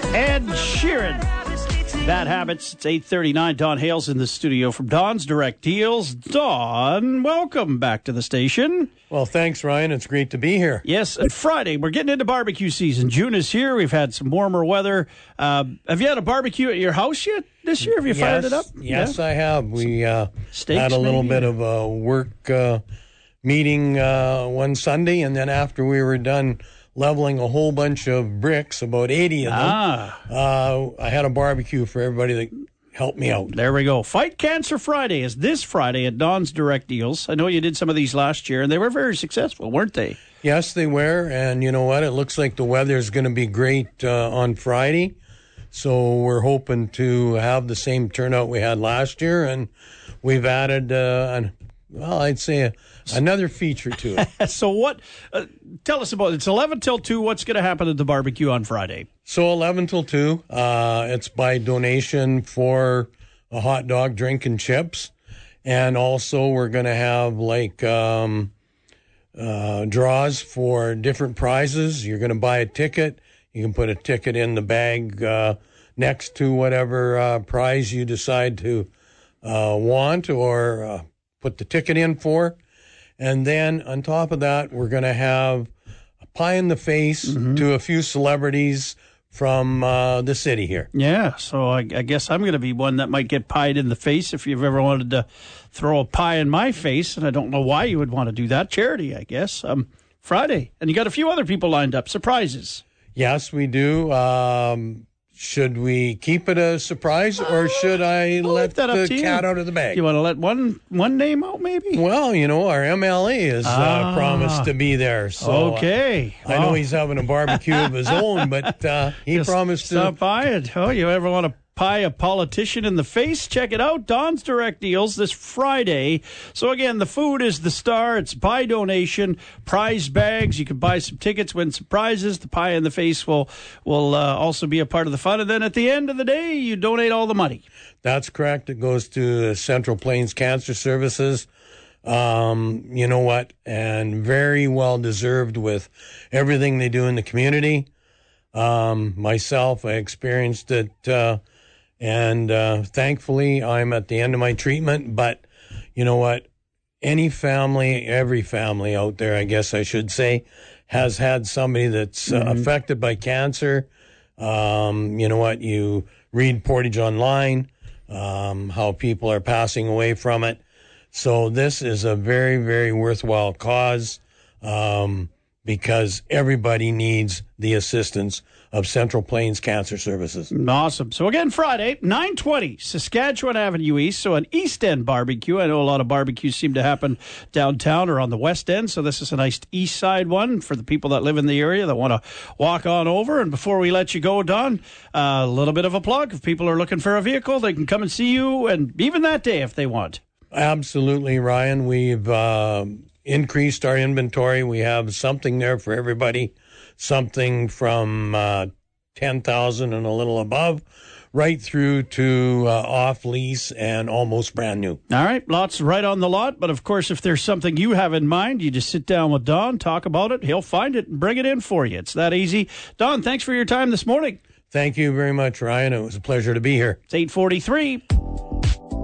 Ed Sheeran. Bad Habits. It's 8:39. Don Hale's in the studio from Don's Direct Deals. Don, welcome back to the station. Well, thanks, Ryan. It's great to be here. Yes, Friday. We're getting into barbecue season. June is here. We'have had some warmer weather. Have you had a barbecue at your house yet this year? Have you fired it up? Yes, yeah? I have. We Steaks, had a little maybe? bit of a work meeting one Sunday, and then after we were done leveling a whole bunch of bricks, about 80 of them, I had a barbecue for everybody that helped me out. There we go. Fight Cancer Friday is this Friday at Don's Direct Deals. I know you did some of these last year, and they were very successful, weren't they? Yes, they were, and you know what? It looks like the weather is going to be great on Friday, so we're hoping to have the same turnout we had last year, and we've added, I'd say another feature to it. So what, tell us about it. It's 11 till 2. What's going to happen at the barbecue on Friday? So 11 till 2, it's by donation for a hot dog, drink, and chips. And also we're going to have draws for different prizes. You're going to buy a ticket. You can put a ticket in the bag next to whatever prize you decide to want or put the ticket in for. And then on top of that, we're going to have a pie in the face to a few celebrities from the city here. Yeah, so I guess I'm going to be one that might get pied in the face if you've ever wanted to throw a pie in my face, and I don't know why you would want to do that. Charity, I guess. Friday. And you got a few other people lined up. Surprises. Yes, we do. Should we keep it a surprise, or should I let the cat out of the bag? You want to let one name out, maybe? Well, you know, our MLA has promised to be there. So, okay. I know he's having a barbecue of his own, but he promised to stop by it. Oh, you ever want to pie a politician in the face? Check it out. Don's Direct Deals this Friday. So again, the food is the star. It's by donation, prize bags. You can buy some tickets, win some prizes. The pie in the face will also be a part of the fun. And then at the end of the day, you donate all the money. That's correct. It goes to Central Plains Cancer Services. You know what? And very well deserved with everything they do in the community. Myself, I experienced it, and thankfully, I'm at the end of my treatment. But you know what? Every family out there, I guess I should say, has had somebody that's affected by cancer. You know what? You read Portage Online, how people are passing away from it. So this is a very, very worthwhile cause, because everybody needs the assistance of Central Plains Cancer Services. Awesome. So again, Friday, 920 Saskatchewan Avenue East. So an East End barbecue. I know a lot of barbecues seem to happen downtown or on the West End. So this is a nice East Side one for the people that live in the area that want to walk on over. And before we let you go, Don, a little bit of a plug. If people are looking for a vehicle, they can come and see you, and even that day if they want. Absolutely, Ryan. We've increased our inventory. We have something there for everybody, something from 10,000 and a little above, right through to off lease and almost brand new. All right, lots right on the lot. But of course, if there's something you have in mind, you just sit down with Don, talk about it. He'll find it and bring it in for you. It's that easy. Don, thanks for your time this morning. Thank you very much, Ryan. It was a pleasure to be here. It's 8:43.